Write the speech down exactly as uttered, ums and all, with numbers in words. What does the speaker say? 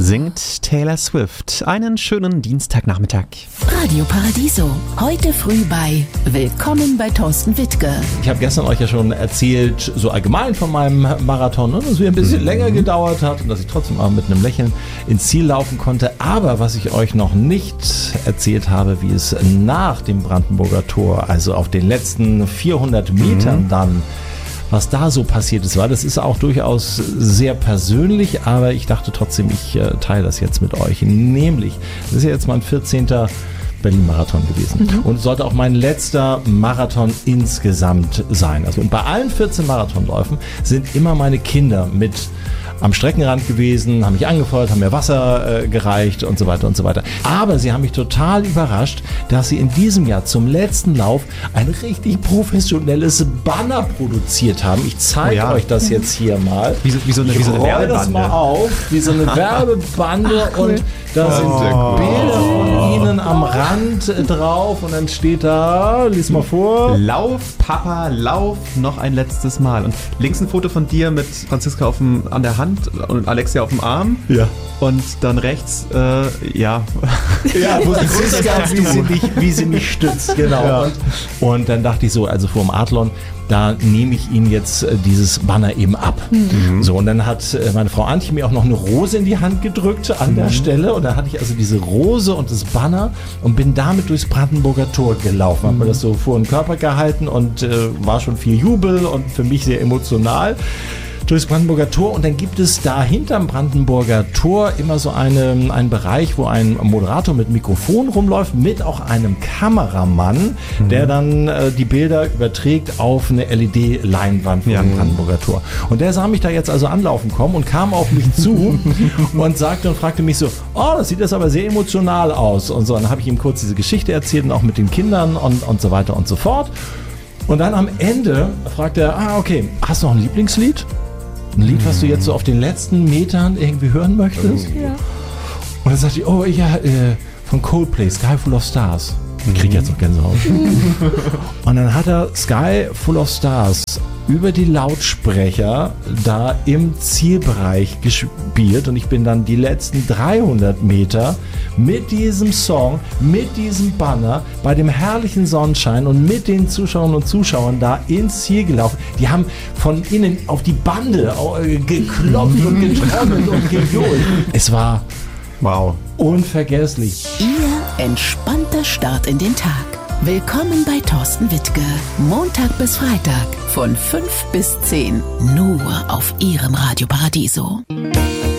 singt Taylor Swift. Einen schönen Dienstagnachmittag. Radio Paradiso. Heute früh bei Willkommen bei Thorsten Wittke. Ich habe gestern euch ja schon erzählt, so allgemein von meinem Marathon, ne, dass es ein bisschen mhm. länger gedauert hat und dass ich trotzdem auch mit einem Lächeln ins Ziel laufen konnte. Aber was ich euch noch nicht erzählt habe, wie es nach dem Brandenburger Tor, also auf den letzten vierhundert Metern mhm. dann, was da so passiert ist, weil das ist auch durchaus sehr persönlich, aber ich dachte trotzdem, ich äh, teile das jetzt mit euch. Nämlich, das ist ja jetzt mein vierzehnter Berlin-Marathon gewesen mhm. und sollte auch mein letzter Marathon insgesamt sein. Also und bei allen vierzehn Marathonläufen sind immer meine Kinder mit am Streckenrand gewesen, haben mich angefeuert, haben mir Wasser äh, gereicht und so weiter und so weiter. Aber sie haben mich total überrascht, dass sie in diesem Jahr zum letzten Lauf ein richtig professionelles Banner produziert haben. Ich zeige oh ja. euch das jetzt hier mal. Wie so, wie so eine, wie so eine Werbebande. Das mal auf, wie so eine Werbebande. Ach, cool. Und da oh. sind Bilder von ihnen am Rand äh, drauf und dann steht da, lies mal vor. Lauf, Papa, lauf, noch ein letztes Mal. Und links ein Foto von dir mit Franziska auf dem, an der Hand und Alexia auf dem Arm. Ja. Und dann rechts, äh, ja. Ja, wo sie Franziska, wie sie mich, wie sie mich stützt, genau. Ja. Und, und dann dachte ich so, also vor dem Adlon, da nehme ich Ihnen jetzt äh, dieses Banner eben ab. Mhm. So, und dann hat äh, meine Frau Antje mir auch noch eine Rose in die Hand gedrückt an mhm. der Stelle. Und dann hatte ich also diese Rose und das Banner und bin damit durchs Brandenburger Tor gelaufen. Mhm. Habe mir das so vor den Körper gehalten und äh, war schon viel Jubel und für mich sehr emotional durchs Brandenburger Tor. Und dann gibt es da hinterm Brandenburger Tor immer so eine, einen Bereich, wo ein Moderator mit Mikrofon rumläuft, mit auch einem Kameramann, mhm. der dann äh, die Bilder überträgt auf eine L E D-Leinwand vom ja. Brandenburger Tor. Und der sah mich da jetzt also anlaufen kommen und kam auf mich zu und sagte und fragte mich so, oh, das sieht jetzt aber sehr emotional aus. Und so, dann habe ich ihm kurz diese Geschichte erzählt und auch mit den Kindern und, und so weiter und so fort. Und dann am Ende fragt er, ah, okay, hast du noch ein Lieblingslied? Ein Lied, was du jetzt so auf den letzten Metern irgendwie hören möchtest? Ja. Und dann sagte ich, oh ja, äh, von Coldplay, Sky Full of Stars. Ich krieg jetzt noch Gänsehaut. Und dann hat er Sky Full of Stars über die Lautsprecher da im Zielbereich gespielt und ich bin dann die letzten dreihundert Meter mit diesem Song, mit diesem Banner, bei dem herrlichen Sonnenschein und mit den Zuschauerinnen und Zuschauern da ins Ziel gelaufen. Die haben von innen auf die Bande geklopft und getrommelt und gejohlt. Es war wow, unvergesslich. Ihr entspannter Start in den Tag. Willkommen bei Thorsten Wittke. Montag bis Freitag von fünf bis zehn. Nur auf Ihrem Radio Paradiso.